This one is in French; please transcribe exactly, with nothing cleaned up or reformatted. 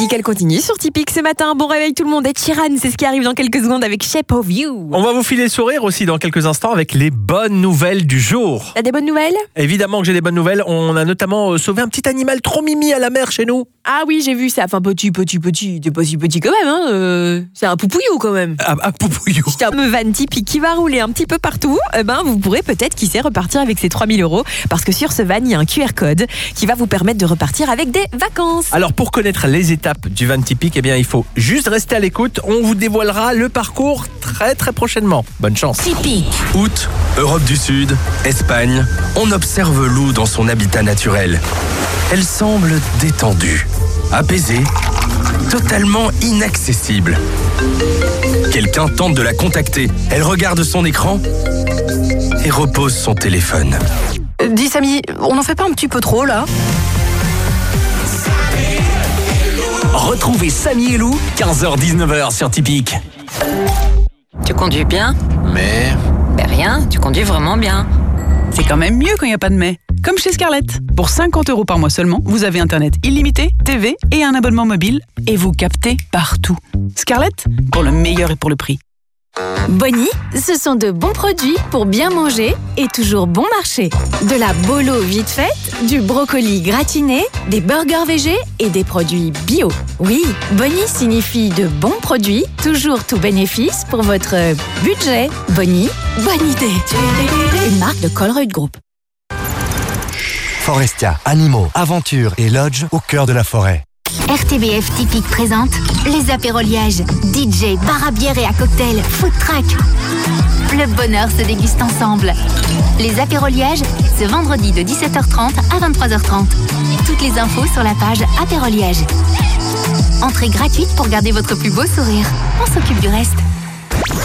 musique, elle continue sur Typique ce matin. Bon réveil tout le monde. Et Chiran, c'est ce qui arrive dans quelques secondes avec Shape of You. On va vous filer le sourire aussi dans quelques instants avec les bonnes nouvelles du jour. T'as des bonnes nouvelles? Évidemment que j'ai des bonnes nouvelles. On a notamment sauvé un petit animal trop mimi à la mer chez nous. Ah oui, j'ai vu ça. Enfin, petit, petit, petit. T'es pas si petit quand même, hein. Euh, c'est un poupouillou quand même. Un, un poupouillou. C'est un van typique qui va rouler un petit peu partout. Eh ben, vous pourrez peut-être, qui sait, repartir avec ces trois mille euros. Parce que sur ce van, il y a un Q R code qui va vous permettre de repartir avec des vacances. Alors, pour connaître les étapes du van typique, eh bien, il faut juste rester à l'écoute. On vous dévoilera le parcours très, très prochainement. Bonne chance. Typique. Août, Europe du Sud, Espagne. On observe l'eau dans son habitat naturel. Elle semble détendue, apaisée, totalement inaccessible. Quelqu'un tente de la contacter. Elle regarde son écran et repose son téléphone. Dis Samy, on n'en fait pas un petit peu trop là? Retrouvez Samy et Lou, quinze heures dix-neuf heures sur Typique. Tu conduis bien? Mais... Ben rien, tu conduis vraiment bien. C'est quand même mieux quand il n'y a pas de mais. Comme chez Scarlett. Pour cinquante euros par mois seulement, vous avez Internet illimité, T V et un abonnement mobile. Et vous captez partout. Scarlett, pour le meilleur et pour le prix. Bonnie, ce sont de bons produits pour bien manger et toujours bon marché. De la bolo vite faite, du brocoli gratiné, des burgers végés et des produits bio. Oui, Bonnie signifie de bons produits, toujours tout bénéfice pour votre budget. Bonnie, bonne idée. Une marque de Colruyt Group. Forestia, animaux, aventures et lodge au cœur de la forêt. R T B F Typique présente les apéroliages. D J, bar à bière et à cocktail, food truck. Le bonheur se déguste ensemble. Les apéroliages, ce vendredi de dix-sept heures trente à vingt-trois heures trente. Toutes les infos sur la page apéroliage. Entrée gratuite pour garder votre plus beau sourire. On s'occupe du reste.